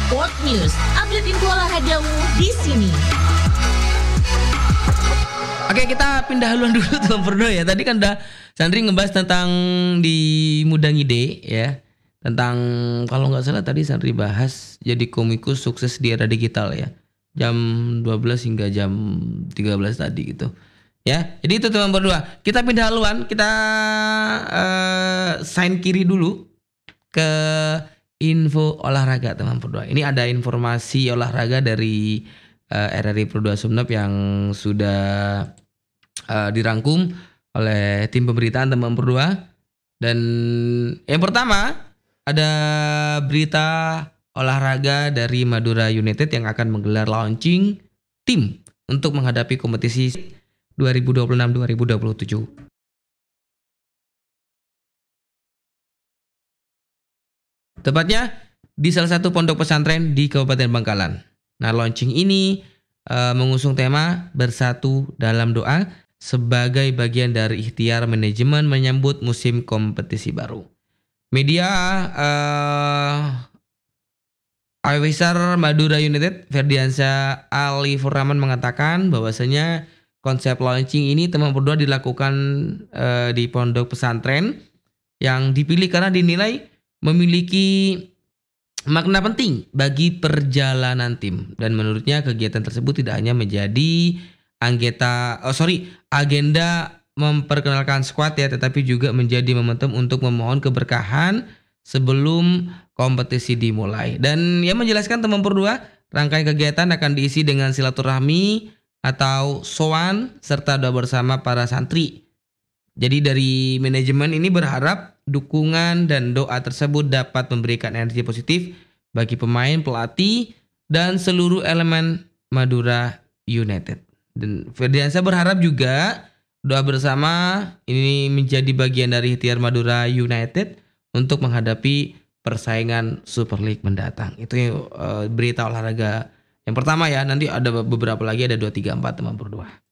Sport News, update info olahragamu di sini. Oke, kita pindah haluan dulu teman Purno ya. Tadi kan udah Sandri ngebahas tentang di Muda Ngide ya. Tentang kalau nggak salah tadi Sandri bahas jadi komikus sukses di era digital ya. Jam 12 hingga jam 13 tadi gitu. Ya, jadi itu teman berdua. Kita pindah haluan, kita sign kiri dulu ke info olahraga teman berdua. Ini ada informasi olahraga dari RRI Pro 2 Sumeneb yang sudah dirangkum oleh tim pemberitaan teman berdua. Dan yang pertama ada berita olahraga dari Madura United yang akan menggelar launching tim untuk menghadapi kompetisi 2026-2027. Tepatnya di salah satu pondok pesantren di Kabupaten Bangkalan. Nah, launching ini mengusung tema Bersatu dalam Doa sebagai bagian dari ikhtiar manajemen menyambut musim kompetisi baru. Media Awisar Madura United Ferdiansyah Ali Furraman mengatakan bahwasanya konsep launching ini teman berdua dilakukan di pondok pesantren yang dipilih karena dinilai memiliki makna penting bagi perjalanan tim, dan menurutnya kegiatan tersebut tidak hanya menjadi agenda memperkenalkan skuad ya, tetapi juga menjadi momentum untuk memohon keberkahan sebelum kompetisi dimulai. Dan yang menjelaskan teman berdua, rangkaian kegiatan akan diisi dengan silaturahmi atau sowan serta doa bersama para santri. Jadi dari manajemen ini berharap dukungan dan doa tersebut dapat memberikan energi positif bagi pemain, pelatih, dan seluruh elemen Madura United. Dan Ferdiansyah berharap juga doa bersama ini menjadi bagian dari ikhtiar Madura United untuk menghadapi persaingan Super League mendatang. Itu berita olahraga yang pertama ya. Nanti ada beberapa lagi, ada 2, 3, 4 teman berdua.